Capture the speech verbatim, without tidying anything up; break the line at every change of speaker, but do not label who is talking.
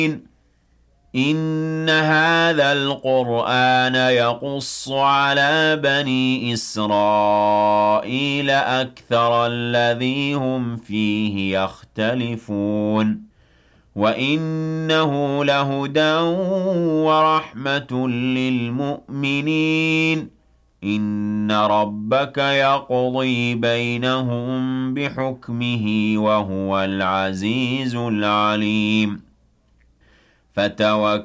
إِنَّ هَٰذَا الْقُرْآنَ يَقُصُّ عَلَىٰ بَنِي إِسْرَائِيلَ أَكْثَرَ الَّذِي هُمْ فِيهِ يَخْتَلِفُونَ وَإِنَّهُ لَهُدًى وَرَحْمَةٌ لِّلْمُؤْمِنِينَ إِنَّ رَبَّكَ يَقْضِي بَيْنَهُم بِحُكْمِهِ وَهُوَ الْعَزِيزُ الْعَلِيمُ فتوكل